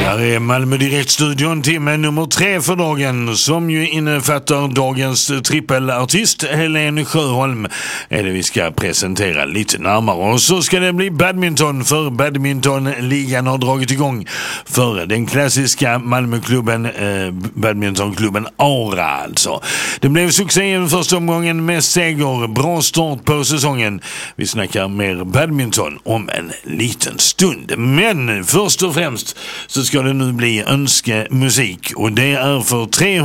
Här är Malmö Direkt-studion, timme nummer 3 för dagen, som ju innefattar dagens trippelartist Helen Sjöholm är det vi ska presentera lite närmare. Och så ska det bli badminton, för badmintonligan har dragit igång för den klassiska Malmöklubben, badmintonklubben Aura alltså. Det blev succé i första omgången med seger, bra start på säsongen. Vi snackar mer badminton om en liten stund, men först och främst så ska det nu bli önskemusik, och det är för 300